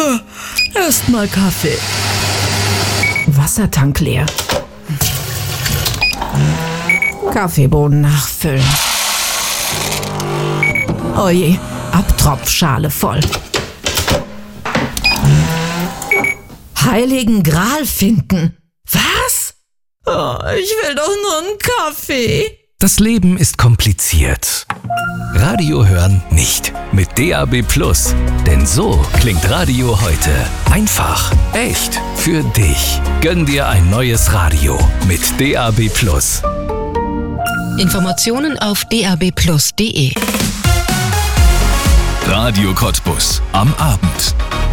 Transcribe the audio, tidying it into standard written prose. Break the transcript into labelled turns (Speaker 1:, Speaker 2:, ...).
Speaker 1: Erstmal Kaffee.
Speaker 2: Wassertank leer. Kaffeebohnen nachfüllen. Oje, Abtropfschale voll. Heiligen Gral finden. Was?
Speaker 1: Oh, ich will doch nur einen Kaffee.
Speaker 3: Das Leben ist kompliziert. Radio hören nicht. Mit DAB+. Denn so klingt Radio heute. Einfach, echt, für dich. Gönn dir ein neues Radio mit DAB+.
Speaker 4: Informationen auf dabplus.de.
Speaker 3: Radio Cottbus am Abend.